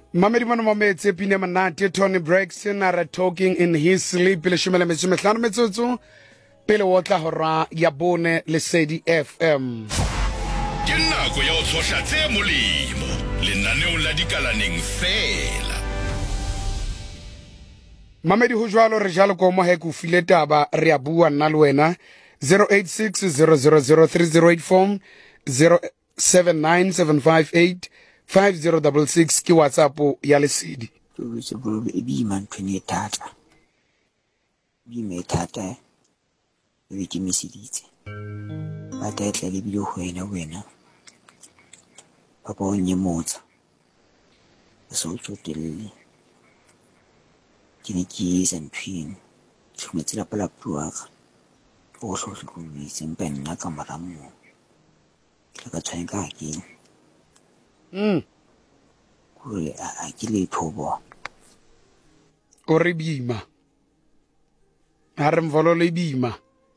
Mamedi mona mametse pina manate Tony Braxton are talking in his sleep le shumela mehlano metsotso pele o tla hora ya bone Lesedi FM. Ke nako ya o tshosha tse molemo lenaneo la dikalaneng fela. Mamedi ho jwalo re jalo ko mo he ku file taba re a bua nna le wena 0860003084 079758 5066 ke WhatsApp ya Lesedi. Se bolo e bi man tshwene thata. Bi me thata. E ke misiditse. Ba tla le bile ho wena. Papa o nyemotsa. So tsotelle. Ke ne ke sentweng. Tshumetse la pala puaka. O hlohle go itse mpa nna ka maramo. Ke ka tshwenya ka ke. Kule a ke le thobo. O re bima. A re mvolo le bima.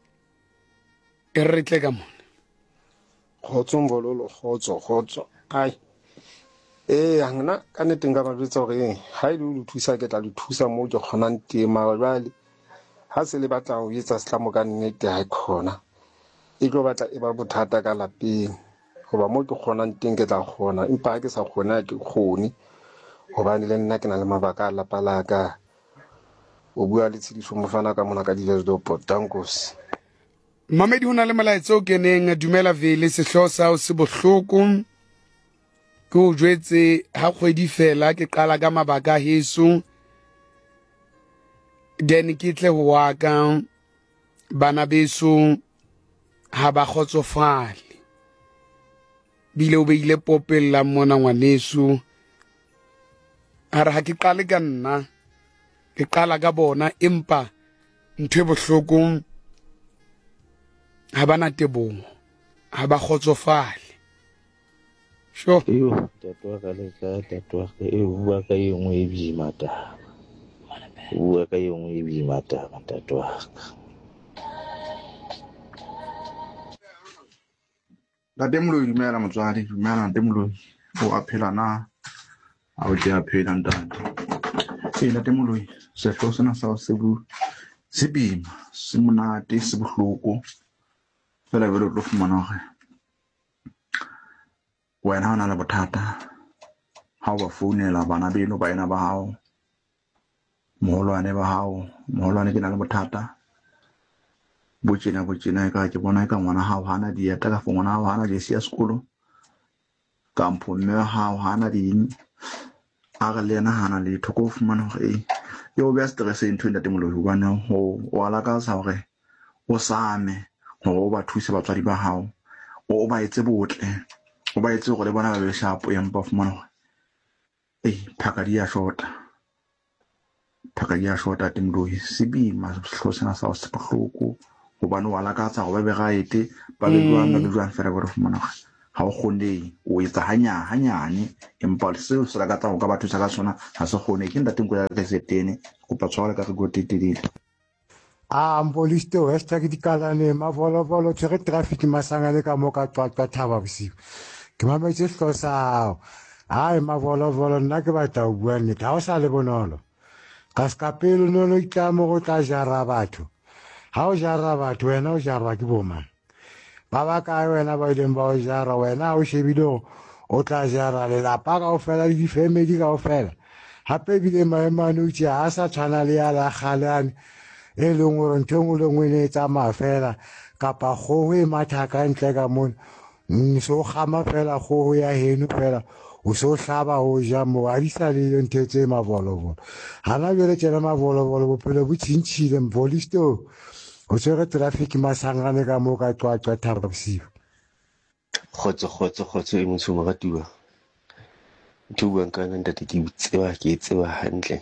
E re tle ka mona. Khotso mvololo khotso. Ai. Hangna ka ne tenga ba bitsa hore ha ile o thusa ke tla le thusa mo ke khonang tema jwale. Ha se le batla ho etsa setlamo ka nnete ha khona. E tlo batla e ba bothata ka lapeng. Hoba mo ke khonang teng ke tla khona empa ha ke sa khona ke khone. Hobane le nna ke na le mabaka a lapa la ka. O bua le tshidiso mo fana ka mona ka dijo do potankos. Mamedi hona le molaetso ke neng dumela vele sehlosa o se bohloko. Ke o jwetse ha kgwedi fela ke qala ka mabaka heso. Den ke tle ho waka bana beso ha ba khotsofale. Bile o beile popella mona ngwaneso. Ara ha ke qale ka nna ke qala ka bona empa ntwe bohloko ha bana tebong ha ba khotsofale. Sure. Tatwa ka le ka tatwa e bua ka yengwe e bimata. Bua ka yengwe e bimata tatwa. La demolo dumela motswadi dumela demolo o aphela na a o tla phela ntate la demolo se hlosana sa se bu se bima se monate se bohloko fela be lo fumana hore wena ha ona le bothata ha o ba founela bana beno ba ena ba hao moholwane ba hao moholwane ke na le bothata botjena ka ke bona ka ngwana hao hana dieta ka ngwana hao hana di sia sekolo kampo mme hao hana di a ga lena hana le thoko fumana hore yo be stress into ntate moloi hobane ho ala ka sa hore o same ho ba thusa batswadi ba hao o ba etse botle o ba etse go le bona ba be sharp empa fumana hore phakadi ya shota temoloi sibima hlosana sa se bohloko hobane o ala ka tsa go be gaete ba be jwa fela gore fumana ha o khone o etsa hanyane empa seo se la ka tsa go ka batho sa ka sona ha se khone ke ntate ngo ya ka setene go pa tshwara ka go tetelele Mpoliste hashtag dikalane mavolo tsere traffic masangane ka moka tswa thaba bosiu ke mametse hlosa ai mavolo nna ke batla o bua nnete ha o sa le bonolo ka ska pelo nono itlamo go tla jara batho ha o jara batho wena o jarwa ke bomang ba ba ka wena ba ileng ba o jara wena o shebile o tla jara le lapa ka o fela di family ka o fela hape bile maemane o tsia a sa tshwana le ya la khalane e leng gore ntho le ngwene tsa mafela kapa go e mathaka ntle ka mona so gama fela go ya heno fela o so hlaba o ja mo a di sa le ntetse mavolo hana bele tsena mavolo bophelo bo tshintshile mpoliste o tsere traffic masangane ka mo ka tswa thaba bosiu Khotso e motho mo ratuwa ntho bua ka ntate ke tseba hantle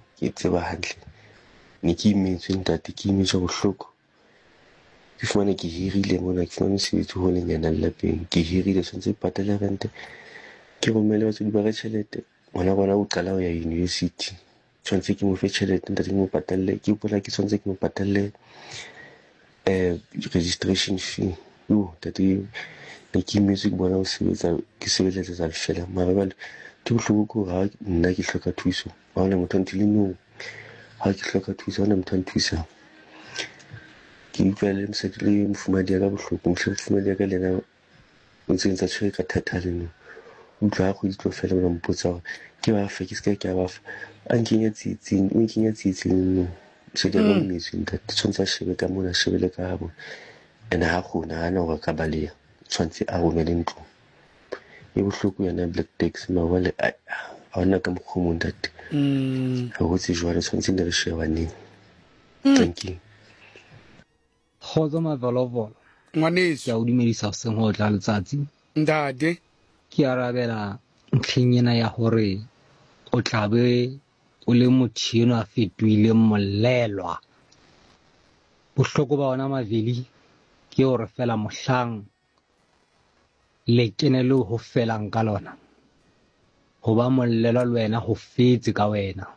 ne ke imetswe ntate ke imetswe bohloko ke fumane ke hirile mona ke fumane sebetsi ho lenyana lapeng ke hirile tshwantse patala rente ke romele batswadi ba ka tjhelete ngwana bona o qala ho ya university tshwantse ke mo fe tjhelete ntate ke mo patalle ke ipola ke tshwantse ke mo patalle registration fee tate ke music bona o sebetsa ke sebetsa tsa fela mara bale ke bohloko ko ha nna ke hloka thuso ha ona motho ntile no ha ke hloka thuso ha ona motho nthusa ke utlwele mosadi le mofumadi ya ka bohloko mofumadi ya ka lena o ntse ntsa tshwere ka thata le no utlwa go ditlo fela bona mpotsa hore ke ba fa ke ska ke ba fa a nkenya tsitsing o nkenya tsitsing no mosadi ya ka monetswe ntate tshwantse a shebe ka mona shebele ka habo ene ha gona hana hore ka baleya tshwantse a romele ntlo e bohloko yana black tax mawale a ona ka mokgomo ntate ha go tse jwale tshwantse ne re shebaneng thank you Kgotso Mavolovolo ngwaneso ke a o dumedisa hoseng ho tla letsatsi ntate ke arabela ntlheng ena ya hore o tla be o le motho eno a fetohile molelwa bohloko ba ona maveli ke hore fela mohlang le kenelo ho felang ka lona ho ba molelwa le wena ho fetse ka wena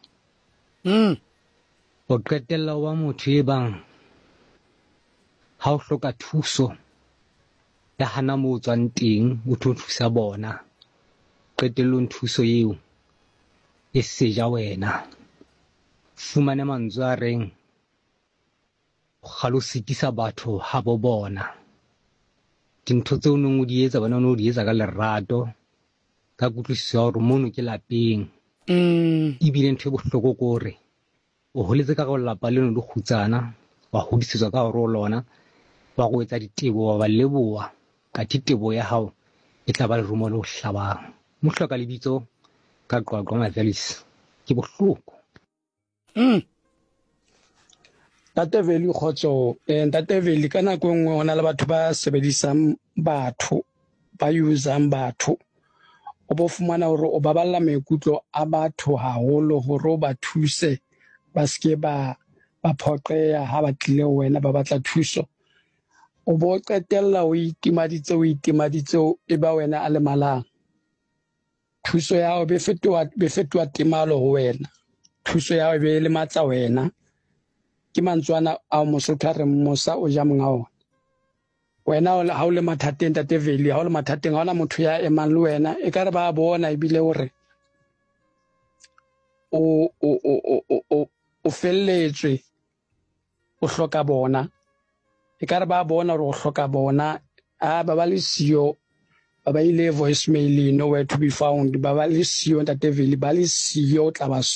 o qetella ho ba motho e bang ha o hloka thuso ya hana mo tswang teng o thusa bona qetellong thuso eo e seja wena fumane mantswe a reng go sitisa batho ha bo bona dintho tseo neng o di etsa bona o di etsa ka lerato ka kutlwisiso ya hore mono ke lapeng ebile ntho e bohloko ke hore o holetse ka go lapa leno le kgutsana wa hodisetswa ka hore o lona wa go etsa ditebo wa ba leboa ka ditebo ya hao e tla ba le rumo le ho hlabang mo hloka lebitso ka Qwaqwa Mavelis ke bohloko Ntate Veli khotso Ntate Veli ka nako nngwe hona le batho ba sebedisang batho ba usang batho o bo fumana hore o baballa maikutlo a batho haholo hore o ba thuse ba ske ba phoqeha ha ba tlile wena ba batla thuso o bo qetella o itimaditse e ba wena a le malang thuso ya hao be fetwa timalo ho wena thuso ya hao be le matsa wena ke mantswana a Mosotho re mosa o ja monga wena ha o le mathateng Ntate Veli ha o le mathateng ha ona motho ya emang le wena e ka re ba bona ebile hore o felletswe o hloka bona e ka re ba bona hore o hloka bona ba ba le siyo ba ba ile voicemail nowhere to be found ba ba le siyo Ntate Veli ba le siyo tla ba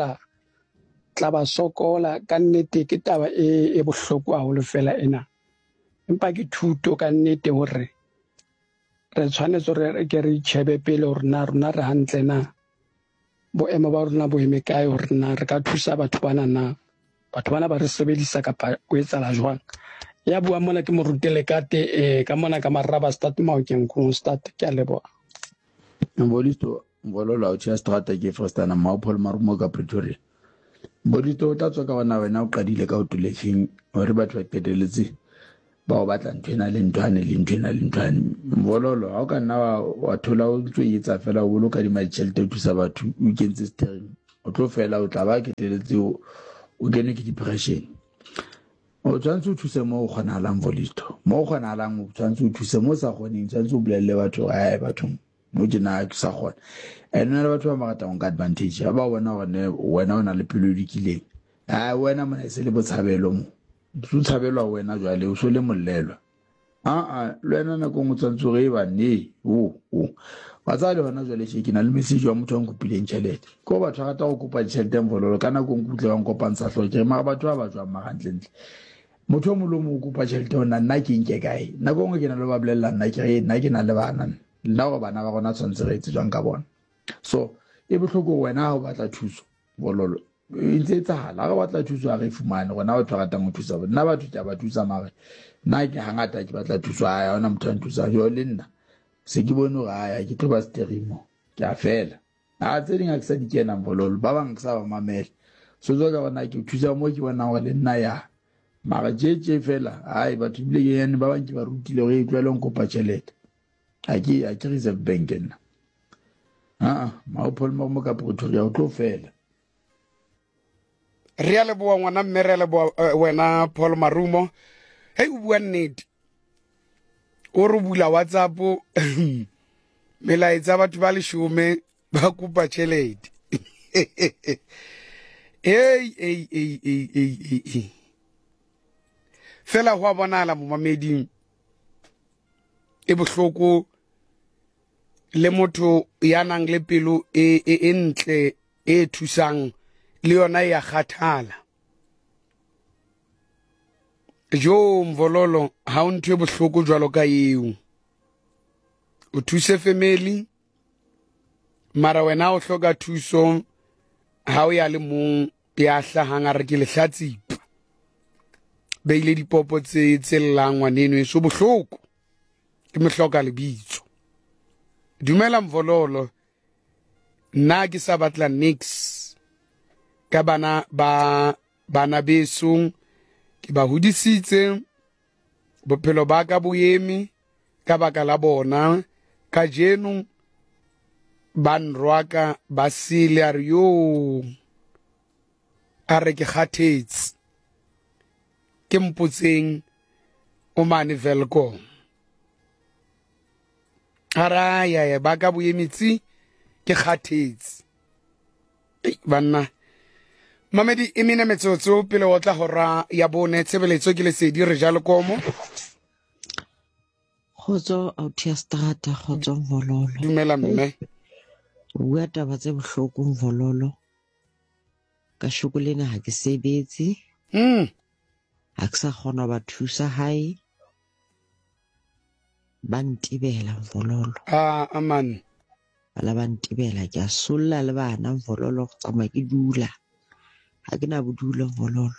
sokola ka nnete ke taba e bohloko haholo fela ena empa ke thuto ka nnete hore re tshwanetse re ke re chebe pele hore rona re hantle na boemo ba rona bo eme kae hore na re ka thusa batho bana ba re sebedisa kapa o etsala jwang ya bua mona ke morutele kate ka mona ka maraba start maokeng go start ke a leboa Mbolisto mbololo o tshia strata ke frostana Paul Marumo ka Pretoria Mbolisto o tla tswa ka bona wena o qadile ka o tulefeng hore batho ba qeteletse ba o batla ntwena le ntwane mbololo ha o ka nna wa thola o ntse etsa fela o boloka di matšhelete o thusa batho o kentse steering o tlo fela o tla ba qeteletse o kene ke depression o tshwantse o thuse mo o kgonahalang Mbolisto mo o kgonahalang o tshwantse o thuse mo sa kgoneng tshwantse o bolelle batho batho mo jena ke sa kgona ene le batho ba magata on advantage ba bona hore wena o na le pelo dikileng wena mona se le botshabelo mo o tshabelwa wena jwale o so le mollelwa le wena nako ngwe tshwantse re e ba ne wa tsale hona jwale ke na le message wa motho a nkopileng tšhelete ko batho ga ta go kopa tšhelete mbololo ka nako nkutle wa nkopantsha hloke ma batho ba jwang magantlentle motho mo lo mo kopa tšhelete ona nna ke nke kae nako ngwe ke na le ba bolella nna ke na le bana nna go bana ba gona tshwantse re etse jwang ka bona so e bohloko wena ha o batla thuso bololo ntse etsahala ga batla thuso a re fumane gona batho ba ratang go thusa nna batho tja ba thusa mare nna ke hangata ke batla thuso a ona motho a nthusa jo le nna se ke bone gore ke tlo ba sterimo ke a fela tse ding a ke sa di kena bololo ba bang ke sa ba mamela so jo ka bona ke thusa mo ke bona gore le nna ya mara je fela batho bile ke yene ba bang ke ba rutile gore e tlwele go kopa tšhelete a ke reserve bank nna Paul mo ka Pretoria o tlo fela re a leboa ngwana mme re a leboa wena Paul Marumo o bua nnete o re bula WhatsApp melaetsa batho ba 10 ba kopa tšhelete ei fela go a bonala mo mameding e bohloko le motho ya nang le pelo e ntle e thusang le yona ya kgathala jo Mvololo ha o ntwe bohloko jwalo ka eo o thuse family mara wena o hloka thuso ha o ya le mong ya hlahang a re ke lehlatsipa beile dipopo tse llang ngwaneno e so bohloko ke me hloka lebitso dumela Mvololo nna ke sa batla nix ka bana beso ke ba hodisitse bophelo ba ka boemi ka baka la bona ka jeno ban rwaka ba sile a re yo a re ke kgathetse ke mpotseng o mane Velkom ya ba ka boemitsi ke kgathetse banna mamedi e mene metsotso pele o tla hora ya bone tshebeletso ke lesedi re ja lekomo Kgotso Autia Strata kgotso Mvololo dumela mme bua taba tse bohloko Mvololo ka shoko lena ha ke sebetse ha ke sa kgona ba thusa hae ba ntibela Mvololo aman bala ba ntibela ke a solla le bana Mvololo go tsamaya ke dula ha ke na bodula Mvololo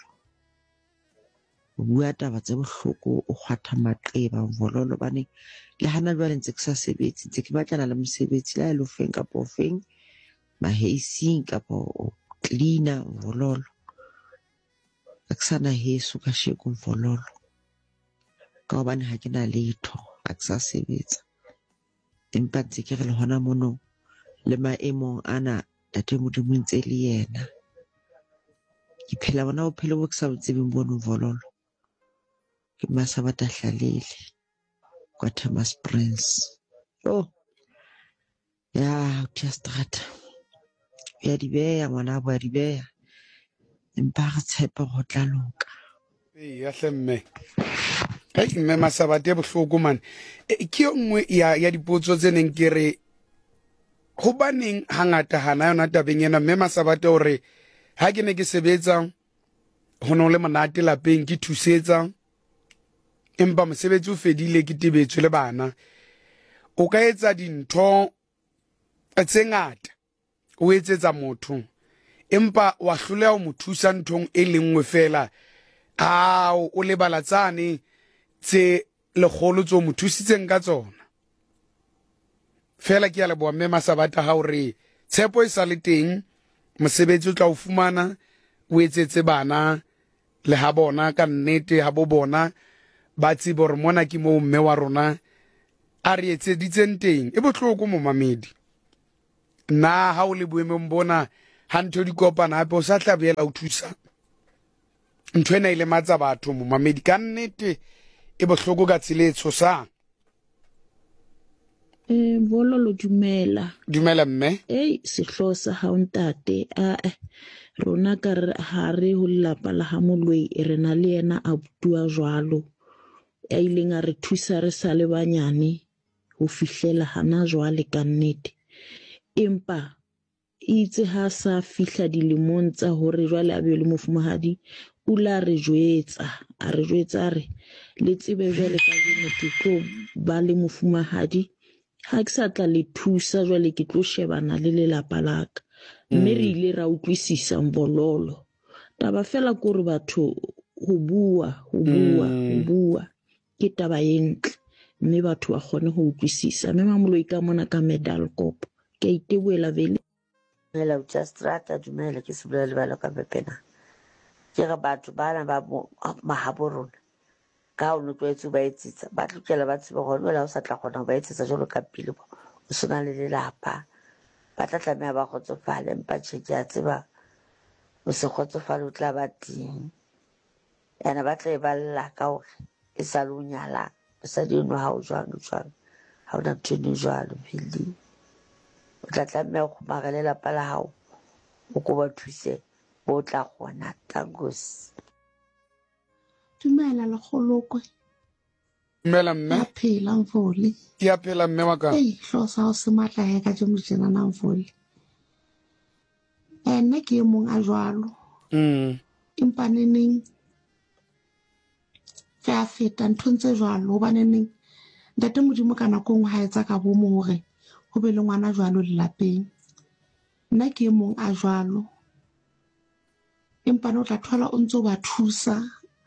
o bua taba tse bohloko o kgwatha maqeba Mvololo bane le hana jwale ntse ke sa sebetse ntse ke batlana le mosebetsi la ile ofeng ka ofeng maheising kapa o cleaner Mvololo aksana heso ka sheko Mvololo ka hobane ha ke na letho ha ke sa sebetsa empa ntse ke re le hona mono le maemong ana tate Modimo ntse le yena ke phela bona o phele bo ke sa botsebeng bono Mvololo ke Masabata Hlalele kwa Thomas Prince ya Autia Strata ya dibeya ngwana bo ya dibeya empa re tshepa go tla loka ya hlemme mme Masabate bohloko man ke nngwe ya dipotso tse neng ke re go baneng hangata hana yona tabeng ena mme Masabate hore ha ke ne ke sebetsa ho no le monate lapeng ke thusetsa empa mosebetsi o fedile ke tebetswe le bana o ka etsa dintho tse ngata o etsetsa motho empa wa hloleha o mo thusa nthong e lengwe fela o le balatsane tse legolo tso mo thusitseng ka tsona fela ke ya leboa mme Masabata ha o re tshepo e sa le teng mosebetsi o tla o fumana o etsetse bana le ha bona ka nnete ha bo bona ba tsebe hore mona ke mo mme wa rona a re etseditseng teng e bohloko mo mamedi na ha o le boemong bona ha ntho di kopana hape o sa tlabela o thusa ntho ena ile matsa batho mo mamedi ka nnete e bohloko ka tsile e tshosang Mvololo dumela mme sehloho sa hao ntate rona ka re ha re ho lelapa la ha Moloi re na le yena a butua jwalo a ileng a re thusa re sa le banyane ho fihlela hana jwale ka nnete empa itse ha sa fihla dilemong tsa hore jwale a be le mofumahadi o la re jwetsa re le tsebe jwale ka motho tlo ba le mofumahadi ha ke sa tla le thusa jwale ke tlo shebana le lelapa laka mme re ile ra utlwisisa Mvololo taba fela ke hore batho ho bua ke taba e ntle mme batho ba kgone ho utlwisisa mme Moloi ka mona ka medal cop ke iteboela vele Mela Autia Strata dumela ke sebela le bala ka pepena ke ga batho bana ba mahabo rona ka o no tlwaetse ba etsitsa ba tlokela ba tseba gore wela o sa tla kgona ba etsetsa jalo ka pele bo o sona le lelapa ba tla tlameha ba kgotsofale empa tsheke a tseba o se kgotsofale o tla ba teng yana ba tla e balla ka hore e sa lo nyala mosadi eno ha o jwang ha o na ntho eno jwalo Veli. O tla tlameha go kgomarela lelapa la hao o ko ba thuse bo tla kgona. Tankosi. Dumela lekgolokwe. Dumela mme. Ya phela Mvoli. Ke a phela mme wa ka. Hlosa o se matla he ka jeno tjena na Mvoli. Nna ke mong a jwalo. Empa neneng ke a feta nthong tse jwalo hobane neng ntate Modimo ka nako ngwe ha etsa ka bomo hore ho be le ngwana jwalo lelapeng. Nna ke mong a jwalo. Empa no tla thola o ntso ba thusa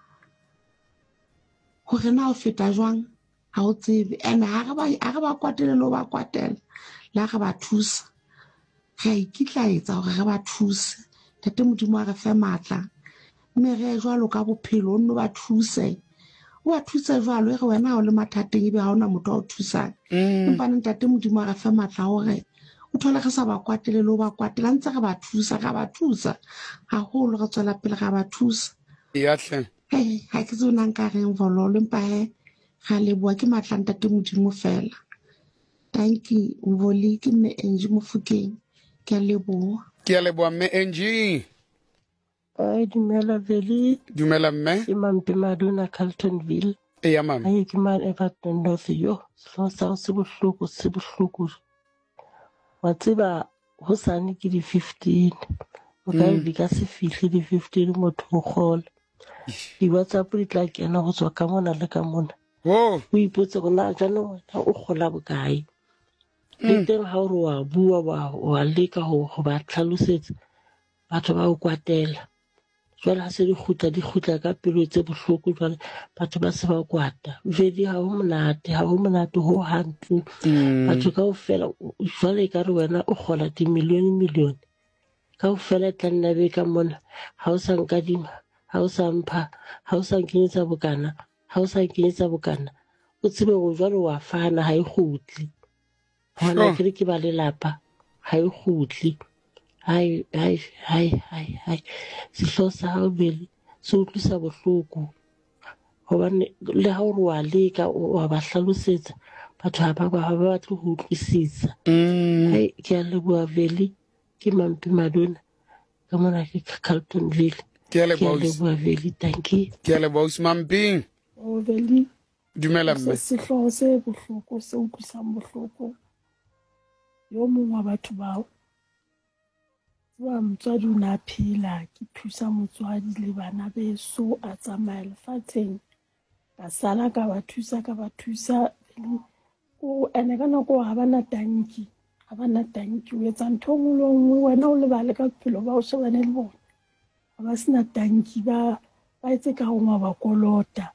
hore na o feta jwang ha o tsebe. Ene ha re ba kwatele lo ba kwatela la re ba thusa. Re ikitla etsa hore re ba thuse. Ntate Modimo a re fe matla. Mme re jwalo ka bophelo no ba thuse. O a thusa jwalo e re wena ha o le mathateng ebe ha ona motho o thusang. Empa ntate Modimo a re fe matla hore o thole re sa ba kwatele lo ba kwatela ntse re ba thusa haholo re tswela pele ga ba thusa. Ya hle. Ha ke tsona nka reng Vololo empa ga leboa ke matla ntate Modimo fela. Thank you Mvoli ke mme Angie Mofokeng. Ke a leboa. Ke a leboa mme Angie. Dumela Veli. Dumela mme. Ke Mampi Maduna Carltonville. Ya mama. Hayi ke man Everton North yo. Hlosa se bohloko. Wa tseba hosane ke di 15. O ka di ka se fihle di 15 motho o kgola. Di WhatsApp di tla kena go tswa ka mona le ka mona. O ipotse gona jana o kgola bokae. Le teng ha o re wa bua wa leka go ba tlhalosetsa batho ba o kwatela. Jwale ha se di khutla ka pelo tse bohloko jwale batho ba se ba kwata. Vedi ha o monate ho hantle. Batho kaofela jwale ka re wena o kgola di million kaofela tla nna be ka mona ha o sa nkadima ha o sa mpha ha o sa nkenyetsa bokana o tsebe go jwale wa fana ha e khutli. Hona ke ba lelapa ha e khutli. Hai sehlosa ha o Veli se utlwisa bohloko hobane le ha o re wa leka wa ba hlalosetsa batho ha ba batle ho utlwisisa. Hai ke a leboa Veli ke Mampi Maduna ka mona ke Carltonville. Ke a leboa Veli, thank you. Ke a leboa Mampi. O Veli. Dumela mme. Sehloho se bohloko se utlwisang bohloko. Yo mongwe wa batho bao wa motswadi o na phela ke thusa motswadi le bana beso a tsamaya lefatsheng ka sala ka ba thusa o ene ka nako ha bana tanki o etsa ntho nngwe le nngwe wena o lebale ka bophelo ba o shebane le bona ha ba sena tanki ba etse ka ngwa ba kolota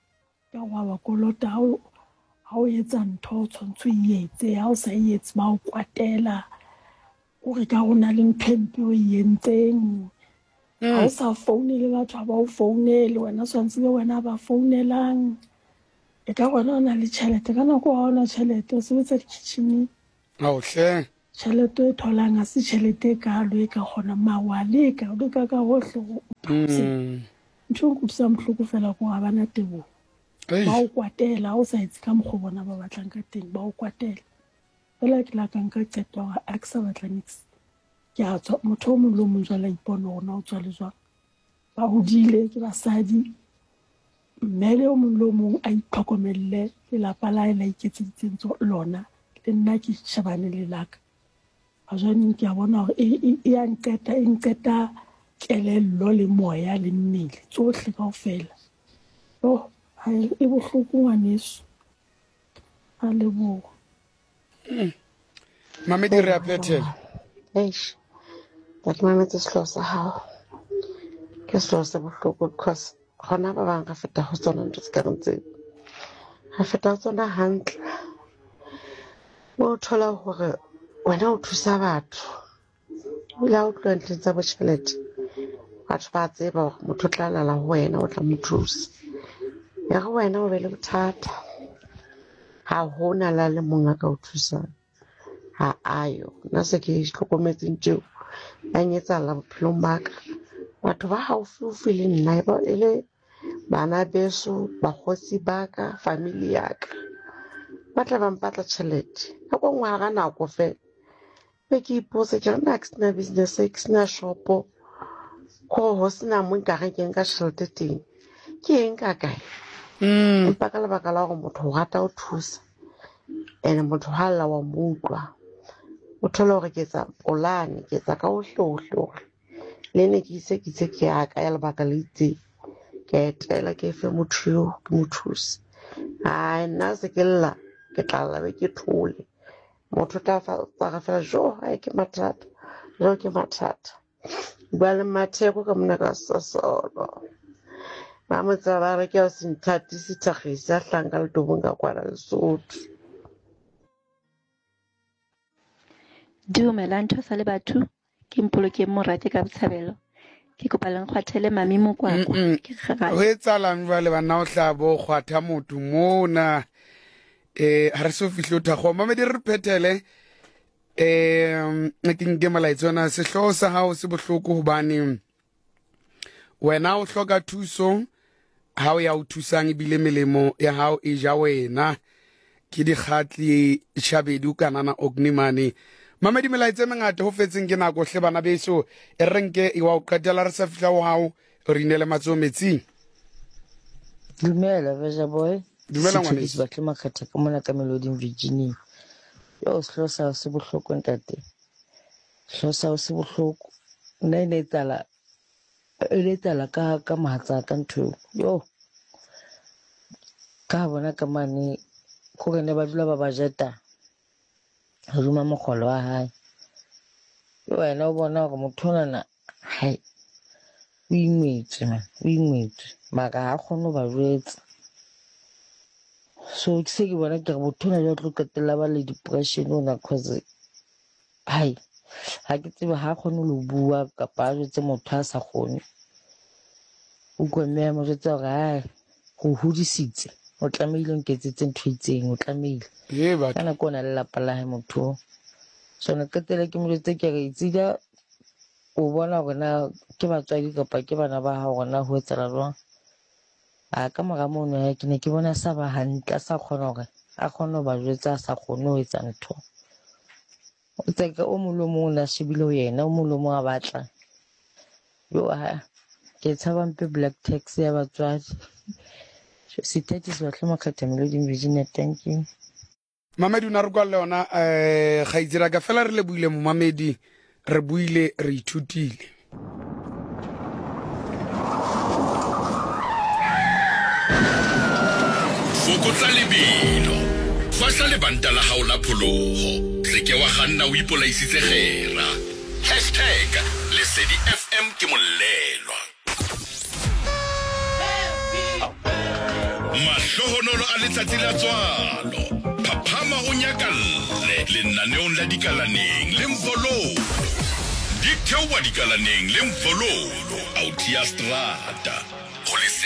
ha o etsa ntho o tshwantse o etse ha o sa etse ba o kwatela o re ka ona le mpempe o yentseng ha o sa founele batho ba o founele wena tshwantse le wena ba founelang e ka gona ona le tšhelete ka nako ha ona tšhelete o sebetsa di-kitcheneng hle tšhelete e tholang a se tšhelete e kalo e ka kgona mawaleka o leka ka hohle go ntho e nkutlwisang bohloko fela ko ga bana tebogo ba o kwatela ha o sa etse ka mokgwa bona ba batlang ka teng ba o kwatela fela ke la ka nka qeto gore a ke sa batla nix ke a tswa motho o mong le o mong jwale a ipone gona o tswa le jwang ba hodile ke basadi mme le o mong le o mong a itlhokomelele lelapa la la iketseditseng lona le nna ke shebane le laka a jwaneng ke a bona gore e nqeta kelello le moya le mmele tsohle kaofela e bohloko ngwaneso a leboha Mama di re apetela. That mametse sehloho sa hao ke sehloho se bohloko because gona ba bang ga feta go tsona ntho tse ka reng tseo ga feta go tsona hantle o thola gore wena o thusa batho la o tloa ntleng tsa botšhelete batho ba tseba gore motho o tla lala go wena o tla mo thusa ya go wena o be le bothata ga gona la le mongwe a ka o thusang ha ayo nna se ke tlhokometseng tšeo ba nyetsala bophelong baka batho ba gaufi le nna e le bana beso bagotsi baka family yaka ba tla ba mpatla tšhelete nako nngwe ga nako fela be ke ipotse ke re nna ke sena business ke sena shopo ko ho sena mo nka ge ke nka tšhelete teng ke eng ka kae empa ka lebaka la gore motho o rata o thusa ene motho ha lla wa mutlwa o thole gore ke etsa polane ke etsa ka ohle gore le ne ke ise ke ya ka ya lebaka le itseng ke etela ke fe motho yo ke mo thuse ai nna se ke lla ke tla be ke thole motho tla tsara fela jo ai ke mathata bua le matheko ka mona ka sasolo ba mo tsa ba re ke o sinthati sithagise a hlanka le tobong ka kwala Lesotho. Dumela ntho sa le batho ke mpolokeng morate ka botshabelo ke kopa le nkgwathele mami Mokwakwa ke kgagala ho etsalang ba le bana o tla bo kgwatha motho mona ha re so fihle o thago mamedi re phethele ke nke malaitsona sehloho sa hao se bohloko hobane wena o hloka thuso ha o ya o thusang ebile melemo ya hao e ja wena ke dikgatli Shabedi kanana Ognimane mamedi melaitse mengata ho fetseng ke nako hle bana beso e renke e wa o qetela re sa fihla ho hao re inele matso metsing. Dumela Veja boy. Dumela ngwane se batle makgetha ka mona ka Melody Virginia yo hlosa se bohloko ntate hlosa se bohloko nna ene tsala ka mahatsa ka ntho yo ka bona ka mane go rene ba dula ba bajeta ruma mogolo wa hae yo wena o bona gore motho nana hai o imetse maka ha kgone ba jwetsa so ke se ke bona ke re motho na tlo qetella ba le depression ona cause hai ha ke tsebe ha kgone lo bua kapa a jwetse motho a sa kgone o kweme mo jwetsa gore hai go hodisitse o tlamehile o nketsetse ntho itseng o tlamehile kana kona le lapa la hae motho so ne qetele ke mo jwetse ke re itsida o bona gore na ke batswadi kapa ke bana ba hao gona ho etsala jwang a ka mora mono ya ke ne ke bona sa ba hantle a sa kgona gore a kgone ba jwetsa a sa kgone ho etsa ntho o tseka o molomo na shebile ho yena o molomo a batla yo ha ke tshaba mpe black tax ya batswadi sitati se batle makgetha Melody Virginia. Thank you mamedi una re kwa le ona ga itsira ka fela re le buile mo mamedi re buile re ithutile fokotsa lebelo fahla lebanta la hao la pholoho se ke wa kganna o ipolaisitse gera #lesedi FM ke molelwa mahlohonolo a letsatsi la tswalo phaphama o nyakalle lenaneong la dikalaneng le mfololo di theowa dikalaneng le mfololo autia strata